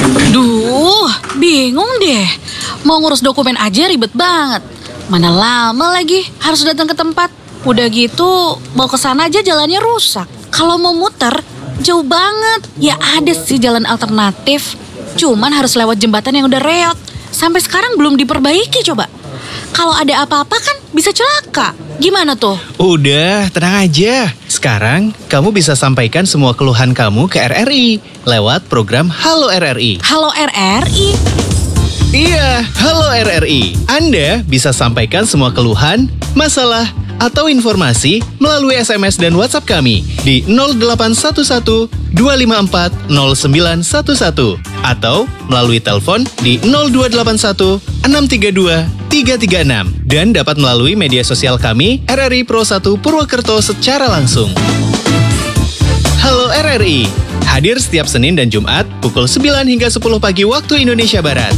Duh, bingung deh. Mau ngurus dokumen aja ribet banget. Mana lama lagi harus datang ke tempat. Udah gitu, mau ke sana aja jalannya rusak. Kalau mau muter, jauh banget. Ya ada sih jalan alternatif. Cuman harus lewat jembatan yang udah reot. Sampai sekarang belum diperbaiki coba. Kalau ada apa-apa kan bisa celaka. Gimana tuh? Udah, tenang aja. Sekarang kamu bisa sampaikan semua keluhan kamu ke RRI lewat program Halo RRI. Halo RRI? Iya, Halo RRI. Anda bisa sampaikan semua keluhan, masalah, atau informasi melalui SMS dan WhatsApp kami di 0811 254 0911 atau melalui telepon di 0281 632 336 dan dapat melalui media sosial kami RRI Pro 1 Purwokerto secara langsung. Halo RRI, hadir setiap Senin dan Jumat pukul 9 hingga 10 pagi waktu Indonesia Barat.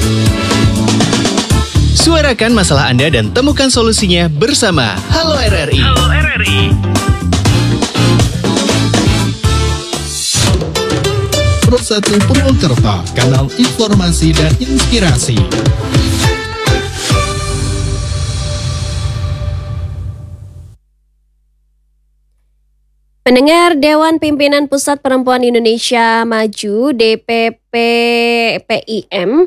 Suarakan masalah Anda dan temukan solusinya bersama Halo RRI. Halo RRI. Pro 1 Purwokerto, kanal informasi dan inspirasi. Pendengar Dewan Pimpinan Pusat Perempuan Indonesia Maju (DPP PIM)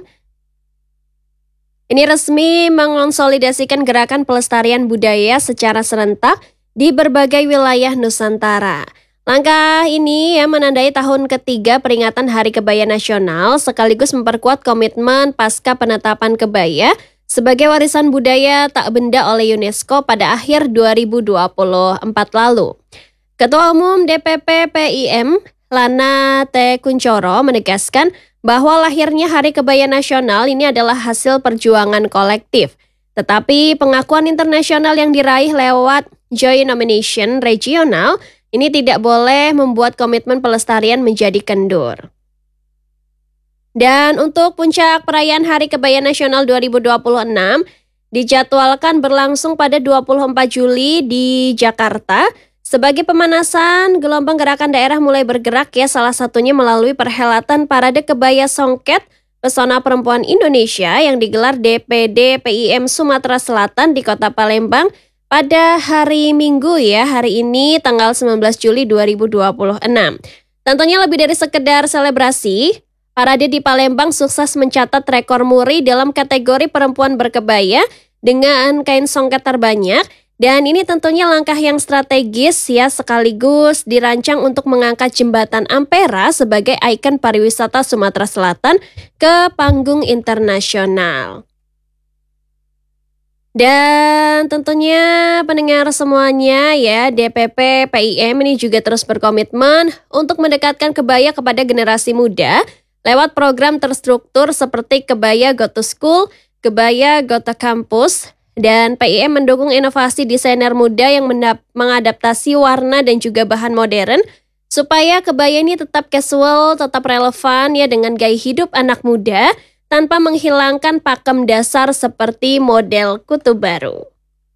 ini resmi mengonsolidasikan gerakan pelestarian budaya secara serentak di berbagai wilayah Nusantara. Langkah ini menandai tahun ketiga peringatan Hari Kebaya Nasional sekaligus memperkuat komitmen pasca penetapan kebaya sebagai warisan budaya tak benda oleh UNESCO pada akhir 2024 lalu. Ketua Umum DPP PIM, Lana T. Kuncoro, menegaskan bahwa lahirnya Hari Kebaya Nasional ini adalah hasil perjuangan kolektif. Tetapi pengakuan internasional yang diraih lewat Joint Nomination Regional ini tidak boleh membuat komitmen pelestarian menjadi kendur. Dan untuk puncak perayaan Hari Kebaya Nasional 2026 dijadwalkan berlangsung pada 24 Juli di Jakarta. Sebagai pemanasan, gelombang gerakan daerah mulai bergerak salah satunya melalui perhelatan Parade Kebaya Songket Pesona Perempuan Indonesia yang digelar DPD PIM Sumatera Selatan di Kota Palembang pada hari Minggu hari ini tanggal 19 Juli 2026. Tentunya lebih dari sekedar selebrasi, parade di Palembang sukses mencatat rekor muri dalam kategori perempuan berkebaya dengan kain songket terbanyak. Dan ini tentunya langkah yang strategis sekaligus dirancang untuk mengangkat jembatan Ampera sebagai ikon pariwisata Sumatera Selatan ke panggung internasional. Dan tentunya pendengar semuanya DPP PIM ini juga terus berkomitmen untuk mendekatkan kebaya kepada generasi muda lewat program terstruktur seperti Kebaya Go to School, Kebaya Go to Campus. Dan PIM mendukung inovasi desainer muda yang mengadaptasi warna dan juga bahan modern supaya kebaya ini tetap casual, tetap relevan dengan gaya hidup anak muda tanpa menghilangkan pakem dasar seperti model kutu baru.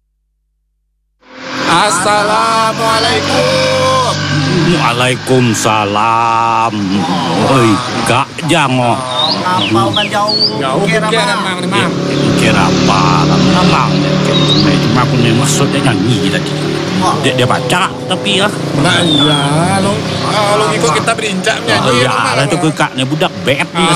Assalamualaikum. Waalaikumsalam. Oi, Kak Jango. Apa kan jauh? Kira apa? Memang. Cuma aku ni maksudnya nyanyi tadi. Dia baca tapi Nah iya, lo ikut kita berincak nyanyi. Ya, lah tu Kak ni budak bad ni.